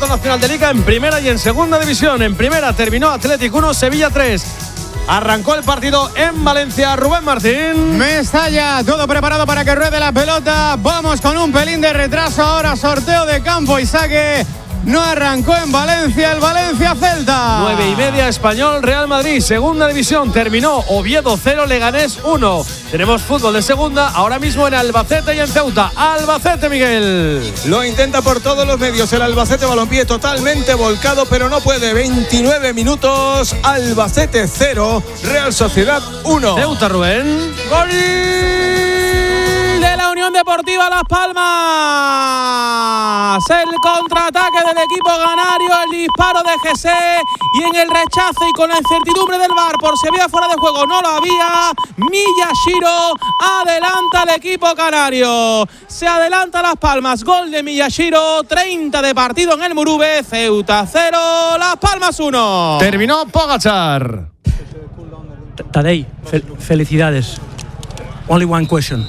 Nacional de Liga en primera y en segunda división. En primera terminó Atlético 1, Sevilla 3. Arrancó el partido en Valencia. Rubén Martín. Mestalla, todo preparado para que ruede la pelota. Vamos con un pelín de retraso ahora. Sorteo de campo y saque. No arrancó en Valencia el Valencia-Celta. 9:30 Español Real Madrid. Segunda división terminó Oviedo 0, Leganés 1. Tenemos fútbol de segunda ahora mismo en Albacete y en Ceuta. Albacete, Miguel. Lo intenta por todos los medios el Albacete Balompié, totalmente volcado, pero no puede. 29 minutos, Albacete 0, Real Sociedad 1. Ceuta, Rubén. ¡Gol de la Unión Deportiva Las Palmas! El contraataque del equipo canario, el disparo de José y en el rechazo y con la incertidumbre del VAR por si había fuera de juego, no lo había. Miyashiro adelanta al equipo canario. Se adelanta Las Palmas, gol de Miyashiro, 30 de partido en el Murube. Ceuta 0, Las Palmas 1. Terminó Pogačar. Tadej, felicidades. Only one question.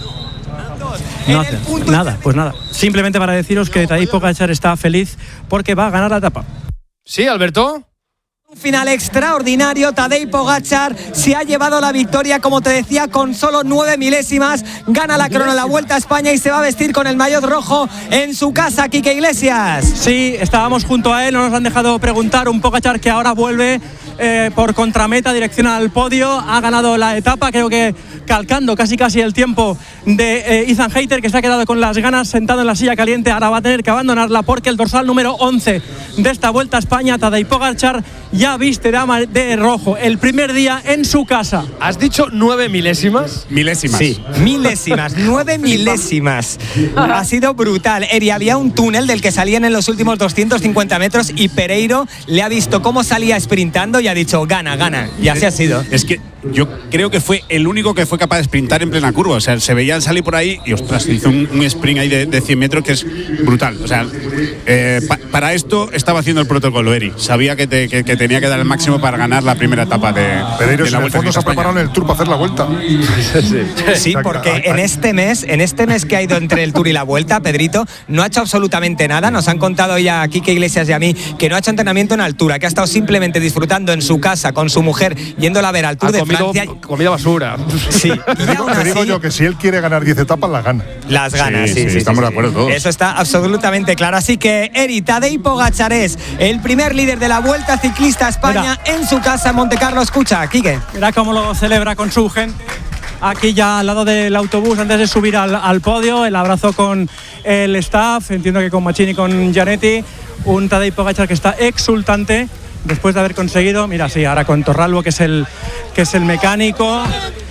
Nada. Simplemente para deciros que Tadej Pogačar está feliz porque va a ganar la etapa. Sí, Alberto. Un final extraordinario. Tadej Pogačar se ha llevado la victoria, como te decía, con solo 9 milésimas. Gana la crono, la Vuelta a España y se va a vestir con el maillot rojo en su casa. Quique Iglesias. Sí, estábamos junto a él, no nos han dejado preguntar. Un Pogačar que ahora vuelve por contrameta, dirección al podio. Ha ganado la etapa, creo que calcando casi el tiempo de Ethan Hayter, que se ha quedado con las ganas sentado en la silla caliente. Ahora va a tener que abandonarla porque el dorsal número 11 de esta Vuelta a España, Tadej Pogačar, ya viste de rojo el primer día en su casa. ¿Has dicho 9 milésimas? Milésimas. Sí, milésimas, 9 milésimas. Ha sido brutal. Eri, había un túnel del que salían en los últimos 250 metros y Pereiro le ha visto cómo salía sprintando y ha dicho, gana. Y así ha sido. Es que yo creo que fue el único que fue capaz de sprintar en plena curva. O sea, se veía salir por ahí y, ostras, hizo un sprint ahí de 100 metros que es brutal. O sea, para esto estaba haciendo el protocolo, Eri. Sabía que tenía que dar el máximo para ganar la primera etapa de Pereiro, la en el fondo se ha preparado en el Tour para hacer la Vuelta. Sí, porque en este mes que ha ido entre el Tour y la Vuelta, Pedrito no ha hecho absolutamente nada. Nos han contado ya a Quique Iglesias y a mí que no ha hecho entrenamiento en altura, que ha estado simplemente disfrutando en su casa con su mujer, yéndola a ver al Tour de Francia. Comida basura. Sí. Te digo yo que si él quiere ganar 10 etapas, las gana. Las ganas, sí. Estamos de acuerdo todos. Eso está absolutamente claro. Así que Eri, Tadej Pogačar es el primer líder de la Vuelta Ciclista a España en su casa en Montecarlo. Escucha, Quique. Mira cómo lo celebra con su gente. Aquí ya al lado del autobús antes de subir al podio, el abrazo con el staff, entiendo que con Machini y con Gianetti. Un Tadej Pogačar que está exultante después de haber conseguido, mira, sí, ahora con Torralbo, que es el mecánico.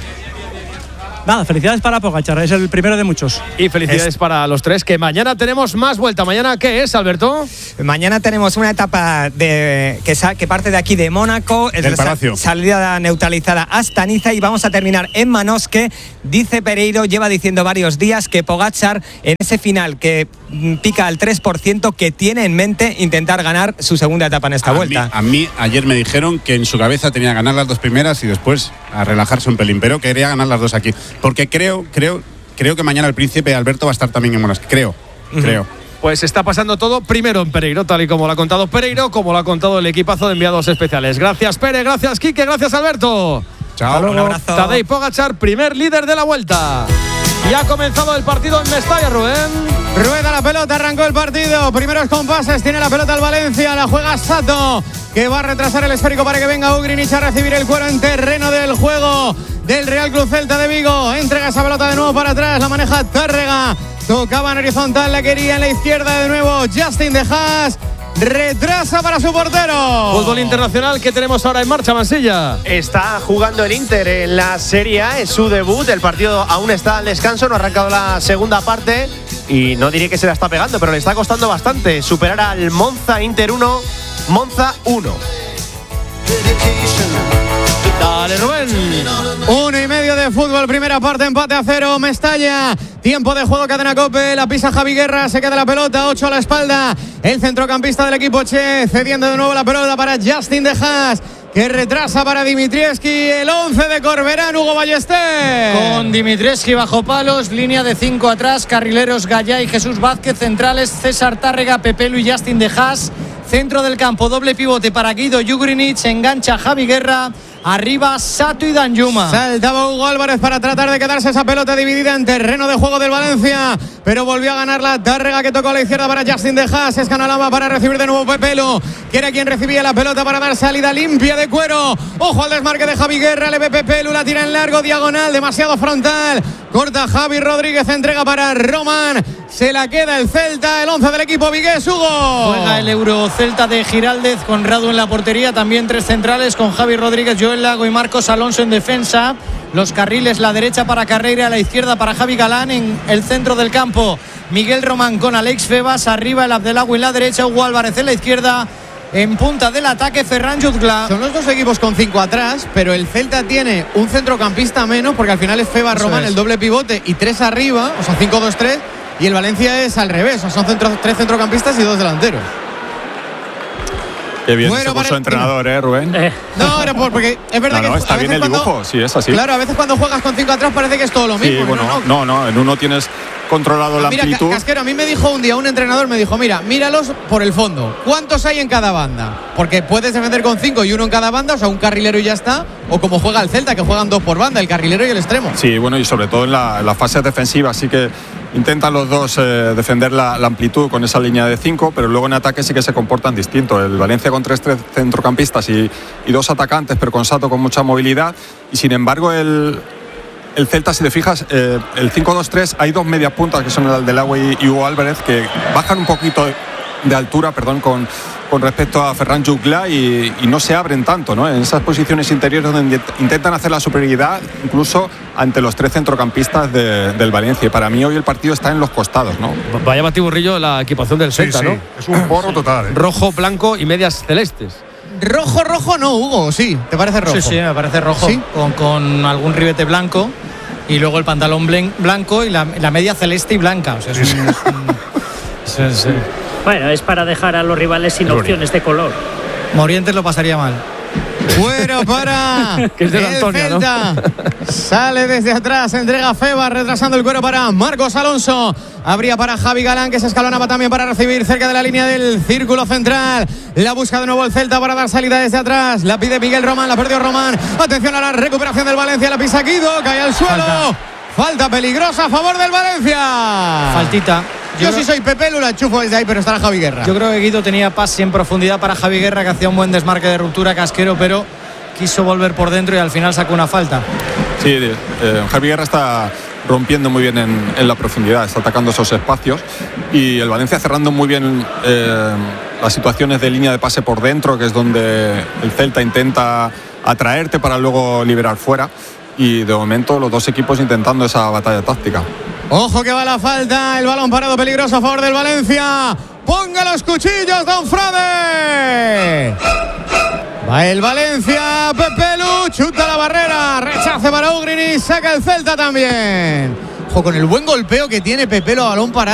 Nada, felicidades para Pogačar, es el primero de muchos. Y felicidades para los tres, que mañana tenemos más Vuelta. ¿Mañana qué es, Alberto? Mañana tenemos una etapa que parte de aquí de Mónaco, el Palacio. Salida neutralizada hasta Niza y vamos a terminar en Manosque. Dice Pereiro, lleva diciendo varios días que Pogačar en ese final que pica al 3%, que tiene en mente intentar ganar su segunda etapa en esta Vuelta. A mí ayer me dijeron que en su cabeza tenía que ganar las dos primeras y después a relajarse un pelín, pero quería ganar las dos aquí. Porque creo que mañana el príncipe Alberto va a estar también en Monaco. Creo. Pues está pasando todo primero en Pereiro, tal y como lo ha contado Pereiro, como lo ha contado el equipazo de enviados especiales. Gracias, Pere, gracias, Quique, gracias, Alberto. Chao. Un abrazo. Tadej Pogačar, primer líder de la Vuelta. Y ha comenzado el partido en Mestalla, Rubén. Rueda la pelota, arrancó el partido. Primeros compases, tiene la pelota el Valencia, la juega Sato, que va a retrasar el esférico para que venga Ugrinic a recibir el cuero en terreno del juego del Real Club Celta de Vigo. Entrega esa pelota de nuevo para atrás, la maneja Tárrega. Tocaba en horizontal, la quería en la izquierda de nuevo Justin De Haas. Retrasa para su portero. Fútbol internacional que tenemos ahora en marcha, Mansilla. Está jugando el Inter en la Serie A, es su debut. El partido aún está al descanso, no ha arrancado la segunda parte. Y no diré que se la está pegando, pero le está costando bastante superar al Monza. Inter 1, Monza 1. Dale, Rubén. 1:30 de fútbol, primera parte, empate a 0, Mestalla. Tiempo de juego, cadena Cope, la pisa Javi Guerra, se queda la pelota, 8 a la espalda. El centrocampista del equipo Che, cediendo de nuevo la pelota para Justin De Haas, que retrasa para Dimitrievski, el 11 de Corberán, Hugo Ballester. Con Dimitrievski bajo palos, línea de 5 atrás, carrileros Gallá y Jesús Vázquez, centrales César Tárrega, Pepelu y Justin De Haas. Centro del campo, doble pivote para Guido Jugrinic, engancha Javi Guerra, arriba Sato y Danjuma. Saltaba Hugo Álvarez para tratar de quedarse esa pelota dividida en terreno de juego del Valencia, pero volvió a ganar la Tárrega, que tocó a la izquierda para Justin De Haas. Escanalama para recibir de nuevo Pepelu, que era quien recibía la pelota para dar salida limpia de cuero. Ojo al desmarque de Javi Guerra, le ve Pepelu, la tira en largo, diagonal, demasiado frontal, corta Javi Rodríguez, entrega para Roman, se la queda el Celta, el 11 del equipo vigués. Hugo. Juega el Eurocelta de Giraldez con Radu en la portería, también tres centrales con Javi Rodríguez, Joel Lago y Marcos Alonso en defensa. Los carriles, la derecha para Carreira, la izquierda para Javi Galán. En el centro del campo, Miguel Román con Alex Febas, arriba el Abdelagui en la derecha, Hugo Álvarez en la izquierda. En punta del ataque, Ferran Jutgla. Son los dos equipos con 5 atrás, pero el Celta tiene un centrocampista menos, porque al final es Febas Román el doble pivote y 3 arriba, o sea 5-2-3, y el Valencia es al revés, o sea, son 3 centrocampistas y 2 delanteros. Qué bien se puso entrenador, Rubén. No, era porque es verdad que está bien el dibujo, sí, es así. Claro, a veces cuando juegas con 5 atrás parece que es todo lo mismo. Sí, bueno, no, en uno tienes controlado la amplitud. Mira, Casquero, a mí me dijo un día un entrenador, me dijo, mira, míralos por el fondo. ¿Cuántos hay en cada banda? Porque puedes defender con 5 y 1 en cada banda, o sea, un carrilero y ya está. O como juega el Celta, que juegan 2 por banda, el carrilero y el extremo. Sí, bueno, y sobre todo en la fase defensiva, así que intentan los dos defender la amplitud con esa línea de 5, pero luego en ataque sí que se comportan distinto. El Valencia con 3 centrocampistas y 2 atacantes, pero con Sato con mucha movilidad. Y sin embargo el Celta, si te fijas, el 5-2-3 hay 2 medias puntas, que son el Abdelagui y Hugo Álvarez, que bajan un poquito de altura, con respecto a Ferran Jutgla y no se abren tanto, ¿no? En esas posiciones interiores donde intentan hacer la superioridad incluso ante los 3 centrocampistas del Valencia. Y para mí hoy el partido está en los costados, ¿no? Vaya batiburrillo la equipación del Celta, ¿no? Es un porro total. Rojo, blanco y medias celestes. Rojo no, Hugo, sí. ¿Te parece rojo? Sí, me parece rojo. ¿Sí? Con algún ribete blanco y luego el pantalón blanco y la media celeste y blanca. O sea, Bueno, es para dejar a los rivales sin opciones de color. Morientes lo pasaría mal. Fuera para que es de el Antonio, Celta, ¿no? Sale desde atrás, entrega Febas, retrasando el cuero para Marcos Alonso. Abría para Javi Galán, que se escalonaba también para recibir cerca de la línea del círculo central. La busca de nuevo el Celta para dar salida desde atrás. La pide Miguel Román, la perdió Román. Atención a la recuperación del Valencia, la pisa Guido, cae al suelo. Falta peligrosa a favor del Valencia. Faltita. Yo sí soy Pepelu, la enchufo desde ahí, pero estará Javi Guerra. Yo creo que Guido tenía pase en profundidad para Javi Guerra, que hacía un buen desmarque de ruptura, Casquero, pero quiso volver por dentro y al final sacó una falta. Sí, Javi Guerra está rompiendo muy bien en la profundidad, está atacando esos espacios, y el Valencia cerrando muy bien las situaciones de línea de pase por dentro, que es donde el Celta intenta atraerte para luego liberar fuera. Y de momento los dos equipos intentando esa batalla táctica. Ojo que va la falta, el balón parado peligroso a favor del Valencia. Ponga los cuchillos, Don Frade. Va el Valencia, Pepelu, chuta la barrera, rechace para Ugrinic, saca el Celta también. Ojo con el buen golpeo que tiene Pepelu a balón parado.